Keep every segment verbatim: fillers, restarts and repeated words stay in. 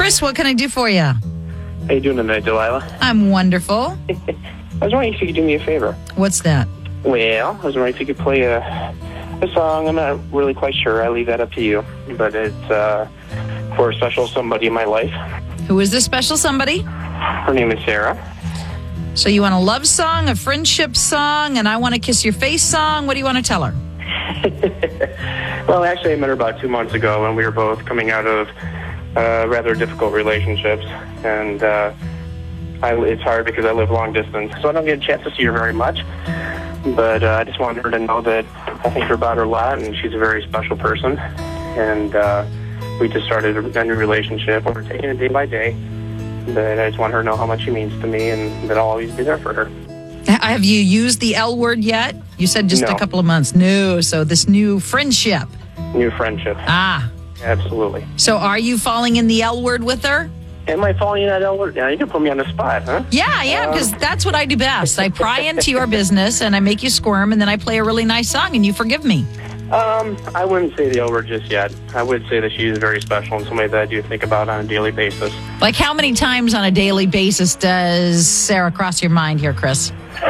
Chris, what can I do for you? How you doing tonight, Delilah? I'm wonderful. I was wondering if you could do me a favor. What's that? Well, I was wondering if you could play a, a song. I'm not really quite sure. I leave that up to you. But it's uh, for a special somebody in my life. Who is this special somebody? Her name is Sarah. So you want a love song, a friendship song, and I want to kiss your face song? What do you want to tell her? Well, actually, I met her about two months ago when we were both coming out of uh, rather difficult relationships. And uh, I, it's hard because I live long distance, so I don't get a chance to see her very much. But uh, I just wanted her to know that I think about her a lot, and she's a very special person. And uh, we just started a new relationship. We're taking it day by day. But I just want her to know how much she means to me and that I'll always be there for her. Have you used the L word yet? You said just No. a couple of months. No, so this new friendship. New friendship. Ah. Absolutely. So are you falling in the L word with her? Am I falling in that L word? Yeah, you can put me on the spot, huh? Yeah, yeah, because um. that's what I do best. I pry into your business and I make you squirm, and then I play a really nice song and you forgive me. Um, I wouldn't say the L word just yet. I would say that she's very special and somebody that I do think about on a daily basis. Like how many times on a daily basis does Sarah cross your mind here, Chris?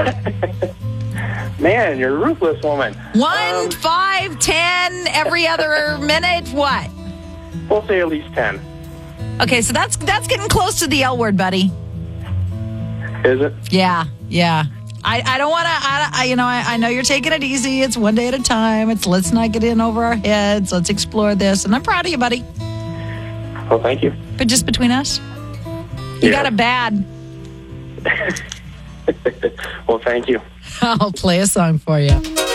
Man, you're a ruthless woman. One, um, five, ten, every other minute, what? We'll say at least ten. Okay, so that's that's getting close to the L word, buddy. Is it? Yeah, yeah. I, I don't want to, I, I, you know, I, I know you're taking it easy. It's one day at a time. It's let's not get in over our heads. Let's explore this. And I'm proud of you, buddy. Well, thank you. But just between us, you yeah. got it bad. Well, thank you. I'll play a song for you.